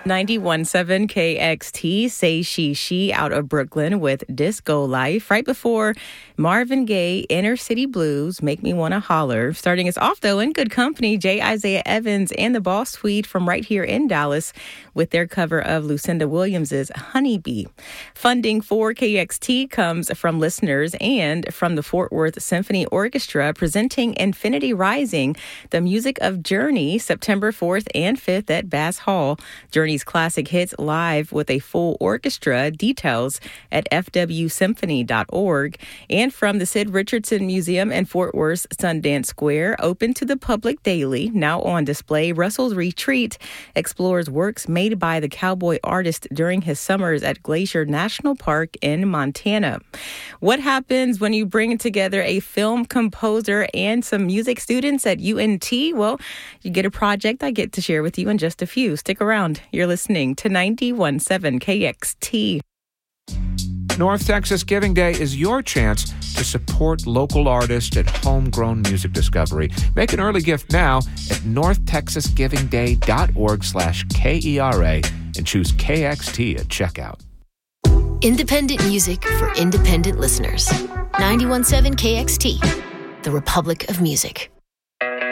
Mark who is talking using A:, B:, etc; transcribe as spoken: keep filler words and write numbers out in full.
A: ninety-one point seven K X T, Say She She out of Brooklyn with Disco Life. Right before Marvin Gaye, Inner City Blues, Make Me Wanna Holler. Starting us off, though, in good company, J. Isaiah Evans and the Boss Suite from right here in Dallas with their cover of Lucinda Williams' Honeybee. Funding for K X T comes from listeners and from the Fort Worth Symphony Orchestra presenting Infinity Rising, the music of Journey, September fourth and fifth at Bass Hall. Journey's classic hits live with a full orchestra. Details at f w symphony dot org. And from the Sid Richardson Museum in Fort Worth's Sundance Square, open to the public daily. Now on display, Russell's Retreat explores works made by the cowboy artist during his summers at Glacier National Park in Montana. What happens when you bring together a film composer and some music students at U N T? Well, you get a project I get to share with you in just a few. Stick around. You're listening to ninety-one point seven K X T.
B: North Texas Giving Day is your chance to support local artists and homegrown music discovery. Make an early gift now at north texas giving day dot org slash K E R A and choose K X T at checkout.
C: Independent music for independent listeners. ninety-one point seven K X T, the Republic of Music.